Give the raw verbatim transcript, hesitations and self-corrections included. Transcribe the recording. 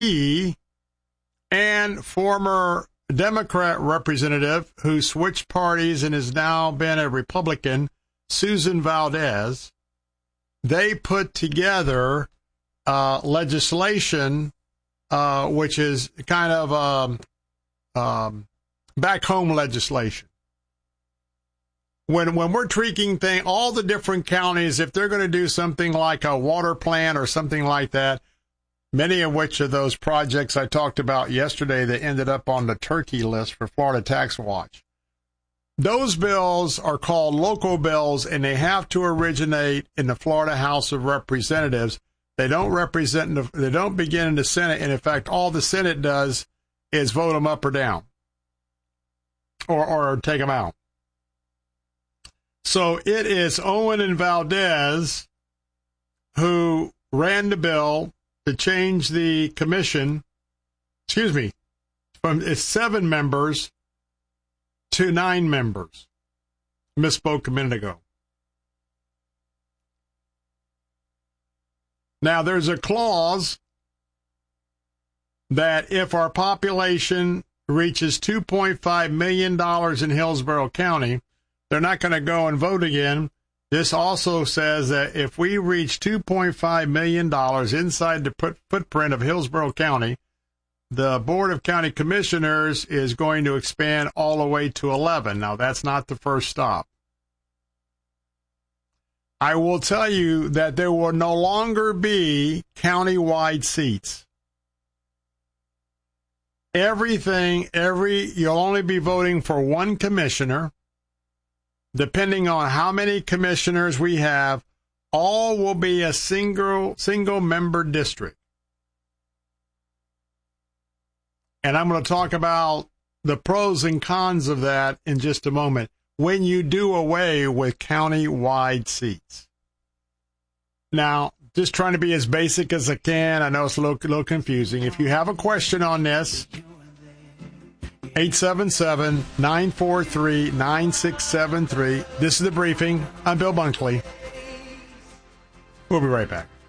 E and former Democrat representative who switched parties and has now been a Republican, Susan Valdez, they put together uh, legislation uh, which is kind of um, um, back home legislation. When when we're tweaking things, all the different counties, if they're going to do something like a water plant or something like that, many of which of those projects I talked about yesterday that ended up on the turkey list for Florida Tax Watch, those bills are called local bills, and they have to originate in the Florida House of Representatives. They don't represent, the, they don't begin in the Senate, and in fact, all the Senate does is vote them up or down, or or take them out. So it is Owen and Valdez who ran the bill to change the commission, excuse me, from it's seven members to nine members. Misspoke a minute ago. Now, there's a clause that if our population reaches two point five million dollars in Hillsborough County, they're not going to go and vote again. This also says that if we reach two point five million dollars inside the footprint of Hillsborough County, the Board of County Commissioners is going to expand all the way to eleven. Now, that's not the first stop. I will tell you that there will no longer be county-wide seats. Everything, every, you'll only be voting for one commissioner. Depending on how many commissioners we have, all will be a single, single-member district. And I'm going to talk about the pros and cons of that in just a moment when you do away with county-wide seats. Now, just trying to be as basic as I can. I know it's a little, a little confusing. If you have a question on this, eight seven seven, nine four three, nine six seven three. This is The Briefing. I'm Bill Bunkley. We'll be right back.